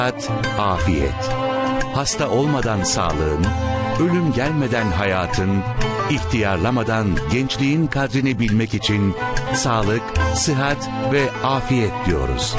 Afiyet. Hasta olmadan sağlığın, ölüm gelmeden hayatın, ihtiyarlamadan gençliğin kadrini bilmek için sağlık, sıhhat ve afiyet diyoruz.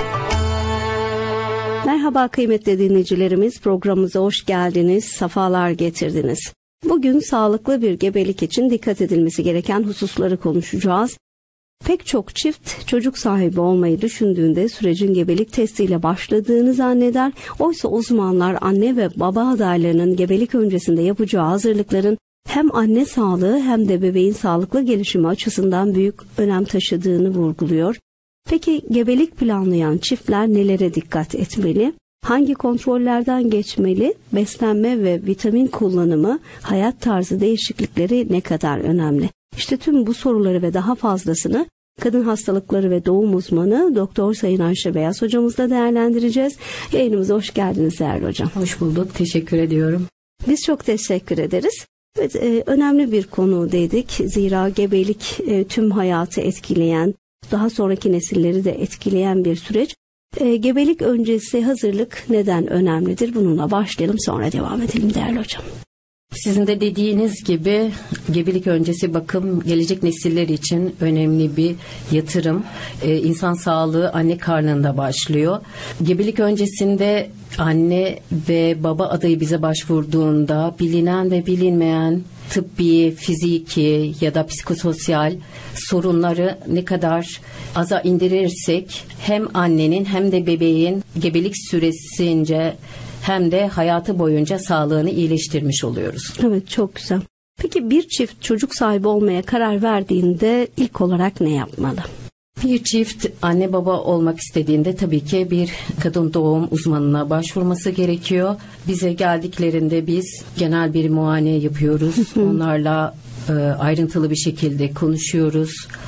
Merhaba kıymetli dinleyicilerimiz, programımıza hoş geldiniz, sefalar getirdiniz. Bugün sağlıklı bir gebelik için dikkat edilmesi gereken hususları konuşacağız. Pek çok çift çocuk sahibi olmayı düşündüğünde sürecin gebelik testiyle başladığını zanneder. Oysa uzmanlar anne ve baba adaylarının gebelik öncesinde yapacağı hazırlıkların hem anne sağlığı hem de bebeğin sağlıklı gelişimi açısından büyük önem taşıdığını vurguluyor. Peki gebelik planlayan çiftler nelere dikkat etmeli? Hangi kontrollerden geçmeli? Beslenme ve vitamin kullanımı, hayat tarzı değişiklikleri ne kadar önemli? İşte tüm bu soruları ve daha fazlasını kadın hastalıkları ve doğum uzmanı Doktor Sayın Ayşe Beyaz hocamızla değerlendireceğiz. Yayınımıza hoş geldiniz değerli hocam. Hoş bulduk. Teşekkür ediyorum. Biz çok teşekkür ederiz. Evet, önemli bir konu dedik. Zira gebelik tüm hayatı etkileyen, daha sonraki nesilleri de etkileyen bir süreç. Gebelik öncesi hazırlık neden önemlidir? Bununla başlayalım, sonra devam edelim değerli hocam. Sizin de dediğiniz gibi gebelik öncesi bakım gelecek nesiller için önemli bir yatırım. İnsan sağlığı anne karnında başlıyor. Gebelik öncesinde anne ve baba adayı bize başvurduğunda bilinen ve bilinmeyen tıbbi, fiziki ya da psikososyal sorunları ne kadar aza indirirsek hem annenin hem de bebeğin gebelik süresince hem de hayatı boyunca sağlığını iyileştirmiş oluyoruz. Evet, çok güzel. Peki bir çift çocuk sahibi olmaya karar verdiğinde ilk olarak ne yapmalı? Bir çift anne baba olmak istediğinde tabii ki bir kadın doğum uzmanına başvurması gerekiyor. Bize geldiklerinde biz genel bir muayene yapıyoruz. Onlarla ayrıntılı bir şekilde konuşuyoruz.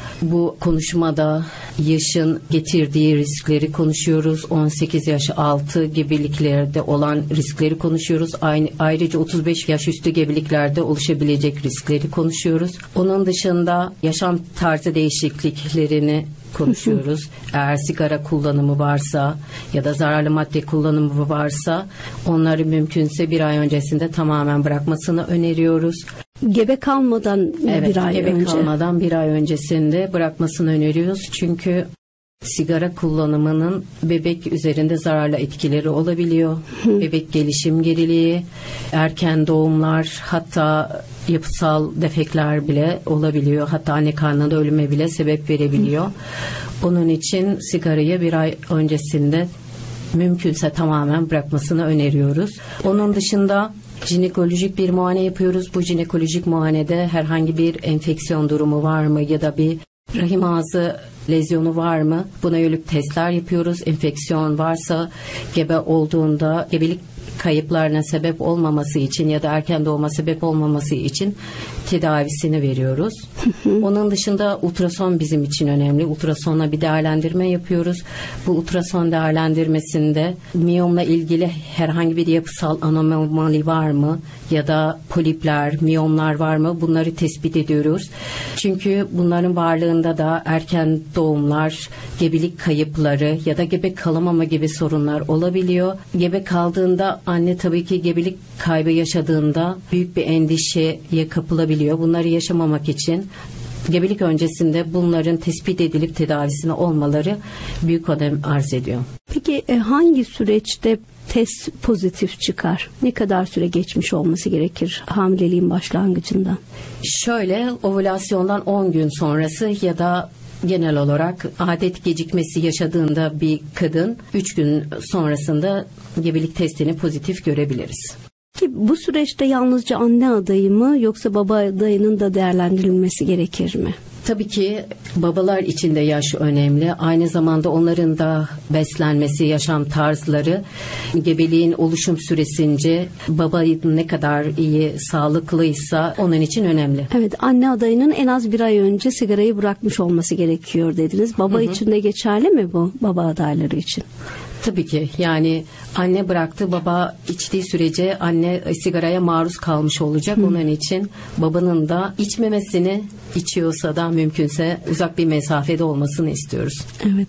Bu konuşmada yaşın getirdiği riskleri konuşuyoruz. 18 yaş altı gebeliklerde olan riskleri konuşuyoruz. Ayrıca 35 yaş üstü gebeliklerde oluşabilecek riskleri konuşuyoruz. Onun dışında yaşam tarzı değişikliklerini konuşuyoruz. Eğer sigara kullanımı varsa ya da zararlı madde kullanımı varsa onları mümkünse bir ay öncesinde tamamen bırakmasını öneriyoruz. Gebe kalmadan bir ay önce. Gebe kalmadan bir ay öncesinde bırakmasını öneriyoruz. Çünkü sigara kullanımının bebek üzerinde zararlı etkileri olabiliyor. Bebek gelişim geriliği, erken doğumlar, hatta yapısal defekler bile olabiliyor. Hatta anne karnında ölüme bile sebep verebiliyor. Onun için sigarayı bir ay öncesinde mümkünse tamamen bırakmasını öneriyoruz. Onun dışında jinekolojik bir muayene yapıyoruz. Bu jinekolojik muayenede herhangi bir enfeksiyon durumu var mı ya da bir rahim ağzı lezyonu var mı? Buna yönelik testler yapıyoruz. Enfeksiyon varsa gebe olduğunda gebelik kayıplarına sebep olmaması için ya da erken doğuma sebep olmaması için tedavisini veriyoruz. Onun dışında ultrason bizim için önemli. Ultrasonla bir değerlendirme yapıyoruz. Bu ultrason değerlendirmesinde miyomla ilgili herhangi bir yapısal anomali var mı ya da polipler, miyomlar var mı? Bunları tespit ediyoruz. Çünkü bunların varlığında da erken doğumlar, gebelik kayıpları ya da gebe kalamama gibi sorunlar olabiliyor. Gebe kaldığında anne tabii ki gebelik kaybı yaşadığında büyük bir endişeye kapılabiliyor. Bunları yaşamamak için gebelik öncesinde bunların tespit edilip tedavisine olmaları büyük önem arz ediyor. Peki hangi süreçte test pozitif çıkar? Ne kadar süre geçmiş olması gerekir hamileliğin başlangıcından? Şöyle, ovülasyondan 10 gün sonrası ya da genel olarak adet gecikmesi yaşadığında bir kadın 3 gün sonrasında gebelik testini pozitif görebiliriz. Ki bu süreçte yalnızca anne adayı mı yoksa baba adayının da değerlendirilmesi gerekir mi? Tabii ki babalar için de yaş önemli. Aynı zamanda onların da beslenmesi, yaşam tarzları, gebeliğin oluşum süresince babanın ne kadar iyi, sağlıklıysa onun için önemli. Evet, anne adayının en az bir ay önce sigarayı bırakmış olması gerekiyor dediniz. Baba için de geçerli mi bu, baba adayları için? Tabii ki, yani anne bıraktı, baba içtiği sürece anne sigaraya maruz kalmış olacak. Onun için babanın da içmemesini, içiyorsa da mümkünse uzak bir mesafede olmasını istiyoruz. Evet.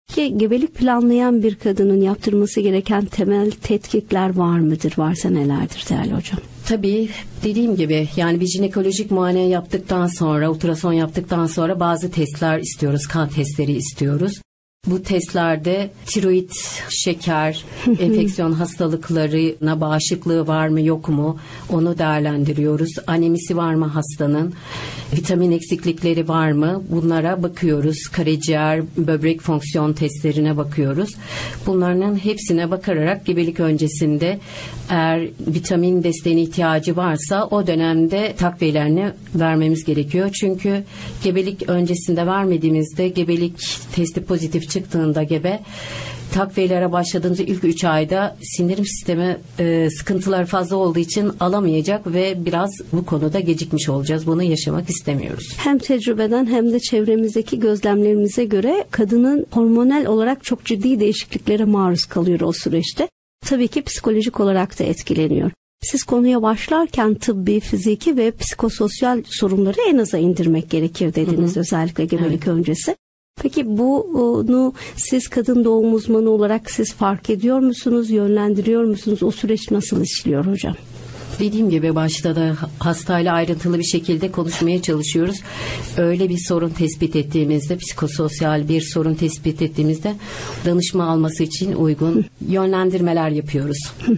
Ki gebelik planlayan bir kadının yaptırması gereken temel tetkikler var mıdır? Varsa nelerdir değerli hocam? Tabii dediğim gibi yani bir jinekolojik muayene yaptıktan sonra, ultrason yaptıktan sonra bazı testler istiyoruz, kan testleri istiyoruz. Bu testlerde tiroid, şeker, enfeksiyon hastalıklarına bağışıklığı var mı yok mu onu değerlendiriyoruz. Anemisi var mı hastanın, vitamin eksiklikleri var mı bunlara bakıyoruz. Karaciğer, böbrek fonksiyon testlerine bakıyoruz. Bunların hepsine bakarak gebelik öncesinde eğer vitamin desteğine ihtiyacı varsa o dönemde takviyelerini vermemiz gerekiyor. Çünkü gebelik öncesinde vermediğimizde gebelik testi pozitif çıktığında gebe takviyelere başladığımız ilk 3 ayda sindirim sistemi sıkıntıları fazla olduğu için alamayacak ve biraz bu konuda gecikmiş olacağız. Bunu yaşamak istemiyoruz. Hem tecrübeden hem de çevremizdeki gözlemlerimize göre kadının hormonal olarak çok ciddi değişikliklere maruz kalıyor o süreçte. Tabii ki psikolojik olarak da etkileniyor. Siz konuya başlarken tıbbi, fiziki ve psikososyal sorunları en aza indirmek gerekir dediniz, özellikle gebelik öncesi. Peki bunu siz kadın doğum uzmanı olarak siz fark ediyor musunuz, yönlendiriyor musunuz? O süreç nasıl işliyor hocam? Dediğim gibi başta da hastayla ayrıntılı bir şekilde konuşmaya çalışıyoruz. Öyle bir sorun tespit ettiğimizde, psikososyal bir sorun tespit ettiğimizde danışma alması için uygun yönlendirmeler yapıyoruz.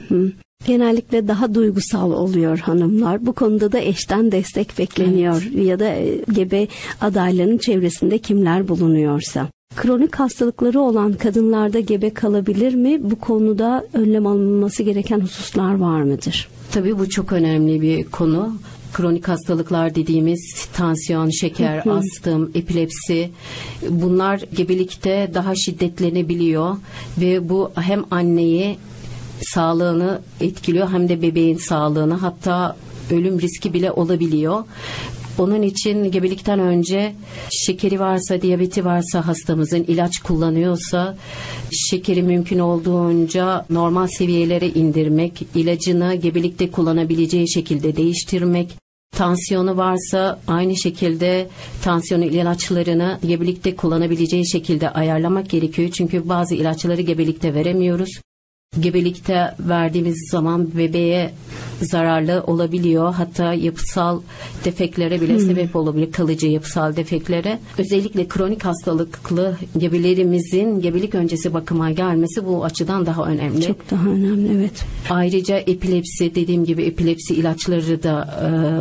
Genellikle daha duygusal oluyor hanımlar. Bu konuda da eşten destek bekleniyor ya da gebe adaylarının çevresinde kimler bulunuyorsa. Kronik hastalıkları olan kadınlarda gebe kalabilir mi? Bu konuda önlem alınması gereken hususlar var mıdır? Tabii bu çok önemli bir konu. Kronik hastalıklar dediğimiz tansiyon, şeker, astım, epilepsi bunlar gebelikte daha şiddetlenebiliyor ve bu hem anneyi sağlığını etkiliyor hem de bebeğin sağlığını, hatta ölüm riski bile olabiliyor. Onun için gebelikten önce şekeri varsa, diyabeti varsa hastamızın ilaç kullanıyorsa şekeri mümkün olduğunca normal seviyelere indirmek, ilacını gebelikte kullanabileceği şekilde değiştirmek. Tansiyonu varsa aynı şekilde tansiyon ilaçlarını gebelikte kullanabileceği şekilde ayarlamak gerekiyor. Çünkü bazı ilaçları gebelikte veremiyoruz. Gebelikte verdiğimiz zaman bebeğe zararlı olabiliyor. Hatta yapısal defeklere bile sebep olabilir, kalıcı yapısal defeklere. Özellikle kronik hastalıklı gebelerimizin gebelik öncesi bakıma gelmesi bu açıdan daha önemli. Çok daha önemli, evet. Ayrıca epilepsi, dediğim gibi epilepsi ilaçları da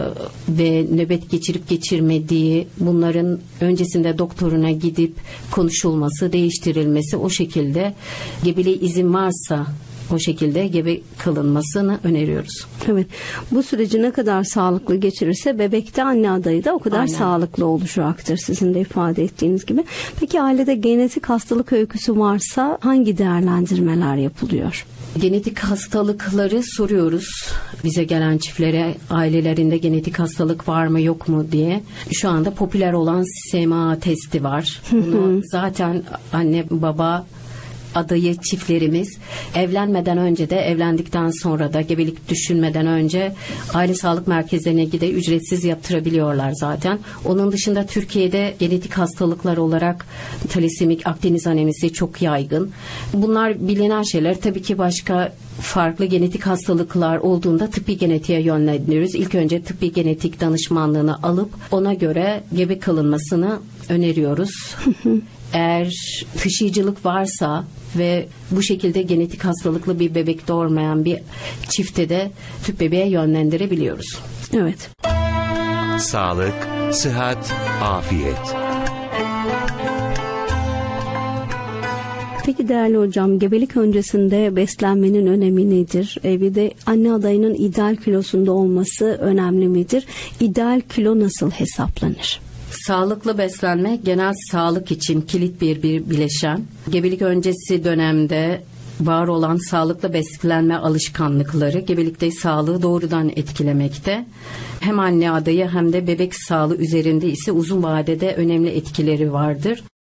ve nöbet geçirip geçirmediği bunların öncesinde doktoruna gidip konuşulması, değiştirilmesi, o şekilde gebeliğe izin varsa o şekilde gebe kılınmasını öneriyoruz. Evet. Bu süreci ne kadar sağlıklı geçirirse bebekte anne adayı da o kadar sağlıklı olacaktır, sizin de ifade ettiğiniz gibi. Peki ailede genetik hastalık öyküsü varsa hangi değerlendirmeler yapılıyor? Genetik hastalıkları soruyoruz bize gelen çiftlere, ailelerinde genetik hastalık var mı yok mu diye. Şu anda popüler olan SMA testi var. Bunu zaten anne baba adayı çiftlerimiz evlenmeden önce de evlendikten sonra da gebelik düşünmeden önce aile sağlık merkezlerine gidip ücretsiz yaptırabiliyorlar zaten. Onun dışında Türkiye'de genetik hastalıklar olarak talisemik, Akdeniz anemisi çok yaygın. Bunlar bilinen şeyler. Tabii ki başka farklı genetik hastalıklar olduğunda tıbbi genetiğe yönlendiriyoruz. İlk önce tıbbi genetik danışmanlığını alıp ona göre gebe kalınmasını öneriyoruz. Eğer taşıyıcılık varsa ve bu şekilde genetik hastalıklı bir bebek doğurmayan bir çifte de tüp bebeğe yönlendirebiliyoruz. Evet. Sağlık, sıhhat, afiyet. Peki değerli hocam, gebelik öncesinde beslenmenin önemi nedir? Bir de anne adayının ideal kilosunda olması önemli midir? İdeal kilo nasıl hesaplanır? Sağlıklı beslenme genel sağlık için kilit bir bileşen. Gebelik öncesi dönemde var olan sağlıklı beslenme alışkanlıkları gebelikte sağlığı doğrudan etkilemekte. Hem anne adayı hem de bebek sağlığı üzerinde ise uzun vadede önemli etkileri vardır.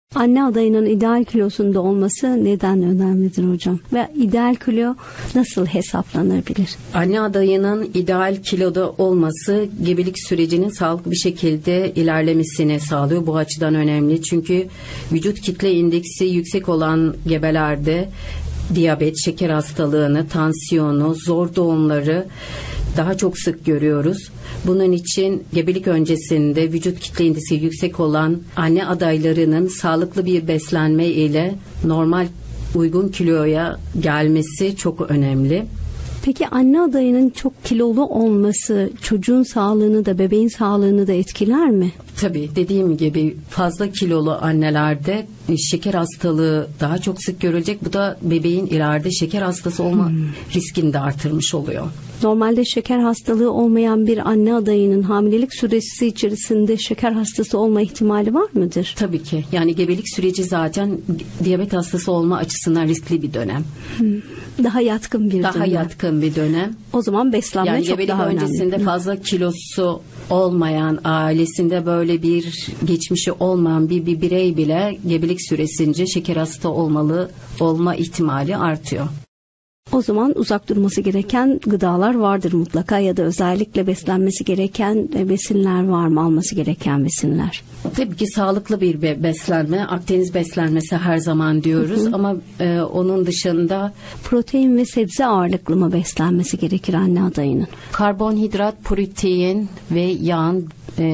Anne adayının ideal kilosunda olması neden önemlidir hocam? Ve ideal kilo nasıl hesaplanabilir? Anne adayının ideal kiloda olması gebelik sürecinin sağlıklı bir şekilde ilerlemesini sağlıyor. Bu açıdan önemli. Çünkü vücut kitle indeksi yüksek olan gebelerde diyabet, şeker hastalığını, tansiyonu, zor doğumları daha çok sık görüyoruz. Bunun için gebelik öncesinde vücut kitle indeksi yüksek olan anne adaylarının sağlıklı bir beslenme ile normal uygun kiloya gelmesi çok önemli. Peki anne adayının çok kilolu olması çocuğun sağlığını da bebeğin sağlığını da etkiler mi? Tabii dediğim gibi fazla kilolu annelerde şeker hastalığı daha çok sık görülecek. Bu da bebeğin ileride şeker hastası olma riskini de artırmış oluyor. Normalde şeker hastalığı olmayan bir anne adayının hamilelik süresi içerisinde şeker hastası olma ihtimali var mıdır? Tabii ki. Yani gebelik süreci zaten diyabet hastası olma açısından riskli bir dönem. Daha yatkın bir Daha dönem. yatkın bir dönem. O zaman beslenme Yani çok gebelik daha önemli. öncesinde fazla kilosu olmayan, ailesinde böyle bir geçmişi olmayan bir birey bile gebelik süresince şeker hasta olma ihtimali artıyor. O zaman uzak durması gereken gıdalar vardır mutlaka ya da özellikle beslenmesi gereken besinler var mı, alması gereken besinler? Tabii ki sağlıklı bir beslenme, Akdeniz beslenmesi her zaman diyoruz ama onun dışında Protein ve sebze ağırlıklı mı beslenmesi gerekir anne adayının? karbonhidrat, protein ve yağın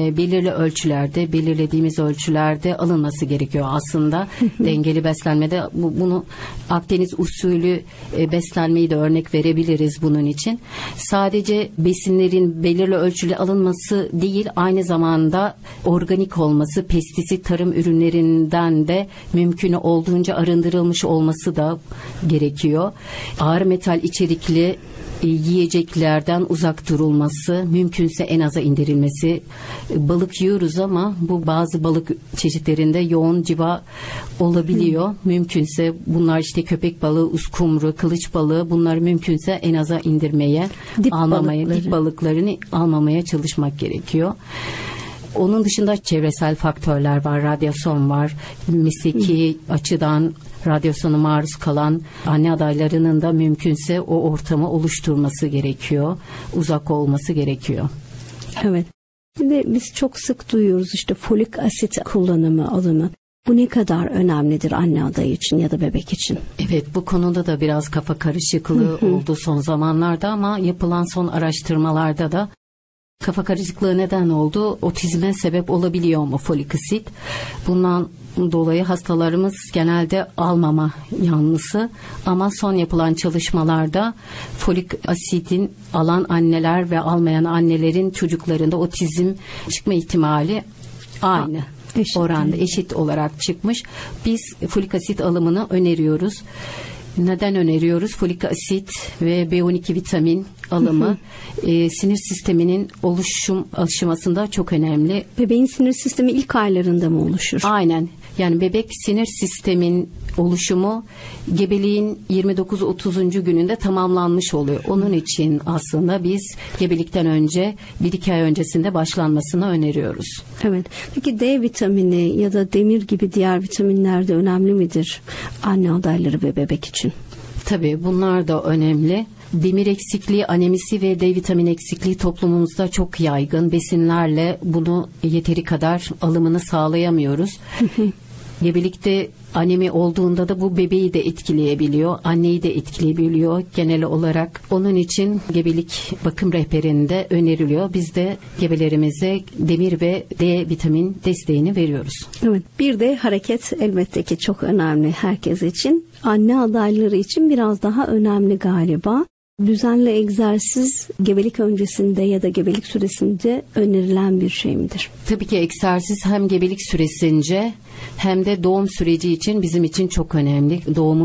belirlediğimiz ölçülerde alınması gerekiyor aslında. Dengeli beslenmede bunu Akdeniz usulü beslenmeyi de örnek verebiliriz bunun için. Sadece besinlerin belirli ölçüde alınması değil, aynı zamanda organik olması, pestisit tarım ürünlerinden de mümkün olduğunca arındırılmış olması da gerekiyor. Ağır metal içerikli yiyeceklerden uzak durulması, mümkünse en aza indirilmesi. Balık yiyoruz ama bu bazı balık çeşitlerinde yoğun civa olabiliyor. Mümkünse bunlar işte köpek balığı, uskumru, kılıç balığı, bunları mümkünse en aza indirmeye, dip balıklarını almamaya çalışmak gerekiyor. Onun dışında çevresel faktörler var, radyasyon var, mesleki açıdan radyasyona maruz kalan anne adaylarının da mümkünse o ortamı oluşturması gerekiyor, uzak olması gerekiyor. Evet. Şimdi biz çok sık duyuyoruz işte folik asit kullanımı, alımı. Bu ne kadar önemlidir anne adayı için ya da bebek için? Evet, bu konuda da biraz kafa karışıklığı oldu son zamanlarda ama yapılan son araştırmalarda da kafa karışıklığı neden oldu? Otizme sebep olabiliyor mu folik asit? Bundan dolayı hastalarımız genelde almama yanlısı ama son yapılan çalışmalarda folik asitin alan anneler ve almayan annelerin çocuklarında otizm çıkma ihtimali aynı. Oranda eşit olarak çıkmış. Biz folik asit alımını öneriyoruz. Neden öneriyoruz? Folik asit ve B12 vitamin alımı sinir sisteminin oluşum aşamasında çok önemli. Bebeğin sinir sistemi ilk aylarında mı oluşur? Aynen. Yani bebek sinir sistemin oluşumu gebeliğin 29-30. gününde tamamlanmış oluyor. Onun için aslında biz gebelikten önce 1-2 ay öncesinde başlanmasını öneriyoruz. Evet. Peki D vitamini ya da demir gibi diğer vitaminler de önemli midir anne adayları ve bebek için? Tabii bunlar da önemli. Demir eksikliği, anemisi ve D vitamini eksikliği toplumumuzda çok yaygın. Besinlerle bunu yeteri kadar alımını sağlayamıyoruz. Gebelikte anemi olduğunda da bu bebeği de etkileyebiliyor, anneyi de etkileyebiliyor genel olarak. Onun için gebelik bakım rehberinde öneriliyor. Biz de gebelerimize demir ve D vitamin desteğini veriyoruz. Evet. Bir de hareket elbette ki çok önemli herkes için. Anne adayları için biraz daha önemli galiba. Düzenli egzersiz gebelik öncesinde ya da gebelik süresinde önerilen bir şey midir? Tabii ki egzersiz hem gebelik süresince hem de doğum süreci için bizim için çok önemli. Doğumun